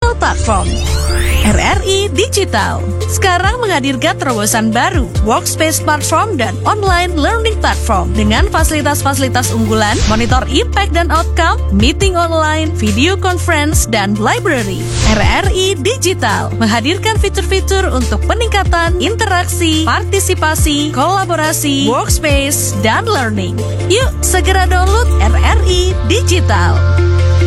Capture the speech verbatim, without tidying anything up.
Digital Platform. R R I Digital sekarang menghadirkan terobosan baru, workspace platform dan online learning platform dengan fasilitas-fasilitas unggulan, monitor impact dan outcome, meeting online, video conference, dan library. R R I Digital menghadirkan fitur-fitur untuk peningkatan interaksi, partisipasi, kolaborasi, workspace, dan learning. Yuk segera download R R I Digital.